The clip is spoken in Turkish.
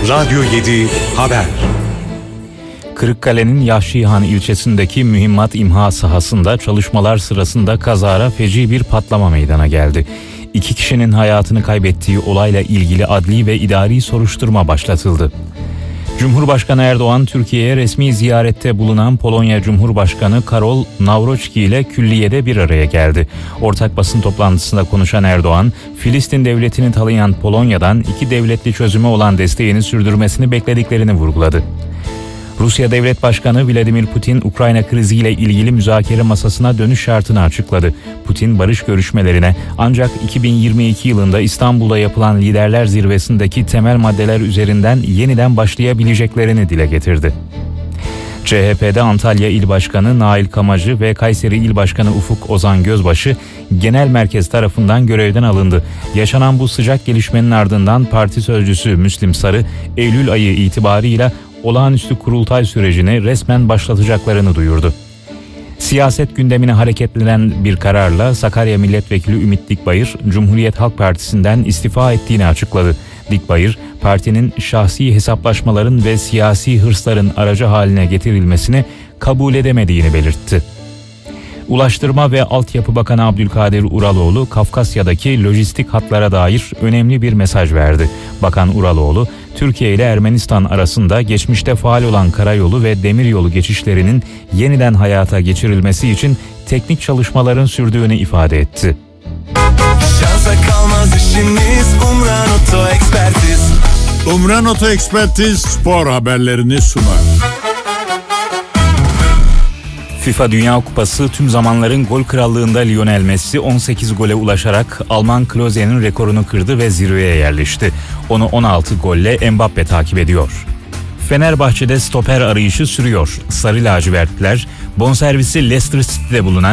Radyo 7 Haber. Kırıkkale'nin Yahşihan ilçesindeki mühimmat imha sahasında çalışmalar sırasında kazara feci bir patlama meydana geldi. 2 kişinin hayatını kaybettiği olayla ilgili adli ve idari soruşturma başlatıldı. Cumhurbaşkanı Erdoğan, Türkiye'ye resmi ziyarette bulunan Polonya Cumhurbaşkanı Karol Nawrocki ile külliyede bir araya geldi. Ortak basın toplantısında konuşan Erdoğan, Filistin devletini tanıyan Polonya'dan 2 devletli çözüme olan desteğini sürdürmesini beklediklerini vurguladı. Rusya Devlet Başkanı Vladimir Putin, Ukrayna kriziyle ilgili müzakere masasına dönüş şartını açıkladı. Putin, barış görüşmelerine ancak 2022 yılında İstanbul'da yapılan liderler zirvesindeki temel maddeler üzerinden yeniden başlayabileceklerini dile getirdi. CHP'de Antalya İl Başkanı Nail Kamacı ve Kayseri İl Başkanı Ufuk Ozan Gözbaşı genel merkez tarafından görevden alındı. Yaşanan bu sıcak gelişmenin ardından parti sözcüsü Müslim Sarı, Eylül ayı itibarıyla olağanüstü kurultay sürecini resmen başlatacaklarını duyurdu. Siyaset gündemine hareketlendiren bir kararla Sakarya Milletvekili Ümit Dikbayır, Cumhuriyet Halk Partisi'nden istifa ettiğini açıkladı. Dikbayır, partinin şahsi hesaplaşmaların ve siyasi hırsların aracı haline getirilmesini kabul edemediğini belirtti. Ulaştırma ve Altyapı Bakanı Abdülkadir Uraloğlu, Kafkasya'daki lojistik hatlara dair önemli bir mesaj verdi. Bakan Uraloğlu, Türkiye ile Ermenistan arasında geçmişte faal olan karayolu ve demiryolu geçişlerinin yeniden hayata geçirilmesi için teknik çalışmaların sürdüğünü ifade etti. Şansa kalmaz işimiz, Umran Oto Ekspertiz. Umran Oto Ekspertiz spor haberlerini sunar. FIFA Dünya Kupası tüm zamanların gol krallığında Lionel Messi 18 gole ulaşarak Alman Klose'nin rekorunu kırdı ve zirveye yerleşti. Onu 16 golle Mbappe takip ediyor. Fenerbahçe'de stoper arayışı sürüyor. Sarı lacivertliler bonservisi Leicester City'de bulunan